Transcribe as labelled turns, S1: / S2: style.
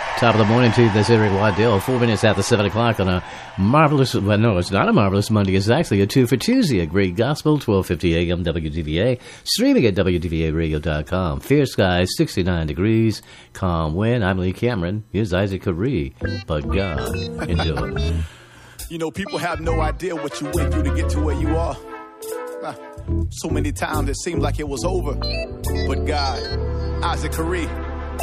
S1: Top of the morning to you. This is Eric Waddell. 4 minutes after 7 o'clock on a marvelous, well, no, it's not a marvelous Monday. It's actually a 2 for Tuesday. A great gospel, 1250 AM WDVA. Streaming at WDVAradio.com. Fierce skies, 69 degrees. Calm wind. I'm Lee Cameron. Here's Isaac Carree. But God, enjoy.
S2: You know, people have no idea what you went through to get to where you are. So many times it seemed like it was over. But God, Isaac Carree.